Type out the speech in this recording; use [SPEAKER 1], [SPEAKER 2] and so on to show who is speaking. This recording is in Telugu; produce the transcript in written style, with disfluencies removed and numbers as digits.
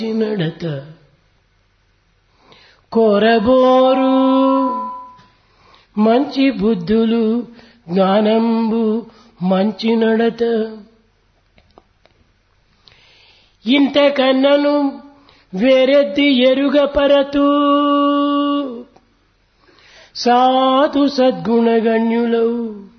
[SPEAKER 1] నడత కోరబోరు మంచి బుద్ధులు జ్ఞానంబు మంచి నడత ఇంతకన్నను వేరెద్ది ఎరుగపరతూ సాధు సద్గుణగణ్యులౌ